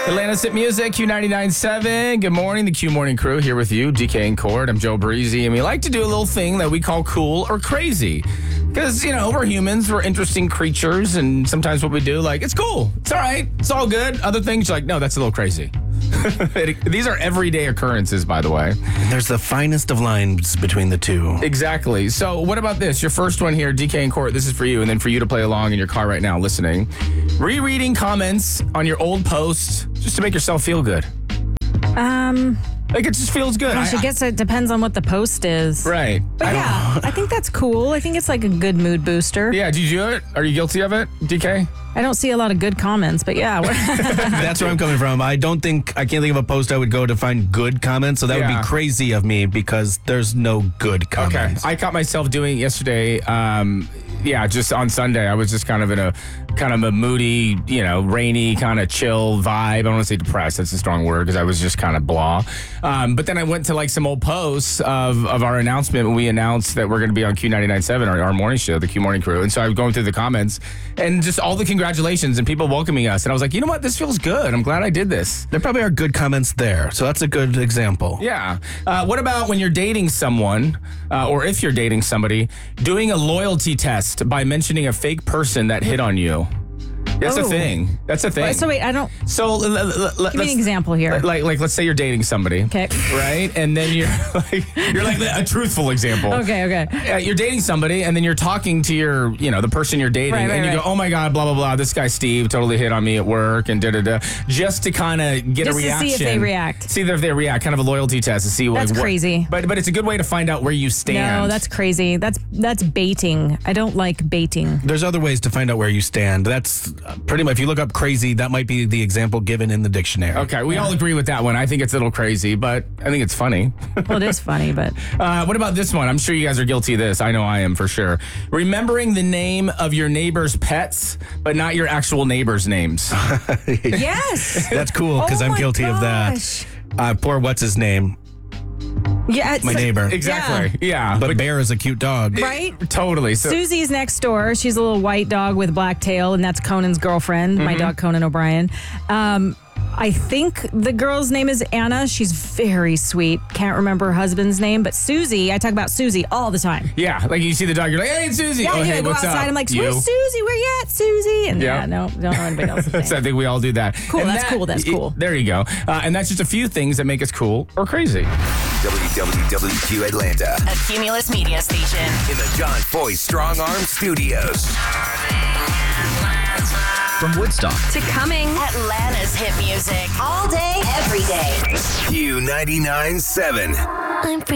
Atlanta's Hit Music, Q99.7. Good morning, the Q Morning Crew here with you, DK and Cord. I'm Joe Breezy, and we like to do a little thing that we call cool or crazy. Because, we're humans, we're interesting creatures, and sometimes what we do, it's cool, it's all right, it's all good. Other things, you're like, no, that's a little crazy. These are everyday occurrences, by the way. There's the finest of lines between the two. Exactly. So what about this? Your first one here, DK and Court, this is for you, and then for you to play along in your car right now listening. Rereading comments on your old posts just to make yourself feel good. It just feels good. Gosh, I guess it depends on what the post is. Right. But I think that's cool. I think it's like a good mood booster. Yeah, did you do it? Are you guilty of it, DK? I don't see a lot of good comments, but yeah. That's where I'm coming from. I can't think of a post I would go to find good comments, so that would be crazy of me because there's no good comments. Okay. I caught myself doing it yesterday. Just on Sunday, I was just kind of in a moody, rainy, kind of chill vibe. I don't want to say depressed. That's a strong word because I was just kind of blah. But then I went to some old posts of our announcement when we announced that we're going to be on Q99.7, our morning show, the Q Morning Crew. And so I was going through the comments and just all the congratulations and people welcoming us. And I was like, you know what? This feels good. I'm glad I did this. There probably are good comments there. So that's a good example. Yeah. What about when you're dating someone or if you're dating somebody, doing a loyalty test by mentioning a fake person that hit on you? That's a thing. That's a thing. So wait, I don't. So give me an example here. Like let's say you're dating somebody. Okay. Right, and then you're like a truthful example. Okay. You're dating somebody, and then you're talking to your, the person you're dating, and you go, "Oh my God, blah blah blah. This guy Steve totally hit on me at work," and just to kind of get a reaction. To see if they react. See if they react. Kind of a loyalty test to see. That's crazy. But it's a good way to find out where you stand. No, that's crazy. That's baiting. I don't like baiting. There's other ways to find out where you stand. That's pretty much, if you look up crazy, that might be the example given in the dictionary. Okay, we all agree with that one. I think it's a little crazy, but I think it's funny. Well, it is funny, but... what about this one? I'm sure you guys are guilty of this. I know I am for sure. Remembering the name of your neighbor's pets, but not your actual neighbor's names. Yes! That's cool, because I'm guilty of that. Poor what's his name? Yeah, my neighbor. Exactly. Yeah. But Bear is a cute dog. Right? Totally. So, Susie's next door. She's a little white dog with black tail, and that's Conan's girlfriend, my dog Conan O'Brien. I think the girl's name is Anna. She's very sweet. Can't remember her husband's name, but Susie, I talk about Susie all the time. Yeah, like you see the dog, you're like, hey, it's Susie. Yeah, hey, go what's outside. up? I'm like, where's Susie? Where you at, Susie? And no, don't know anybody else's So I name. think we all do that. Cool, And that's cool. There you go. And that's just a few things that make us cool or crazy. WWWQ Atlanta. A Cumulus media station. In the John Foy Strong Arm Studios. From Woodstock to Cumming. Atlanta's hit music. All day, every day. Q99.7. I'm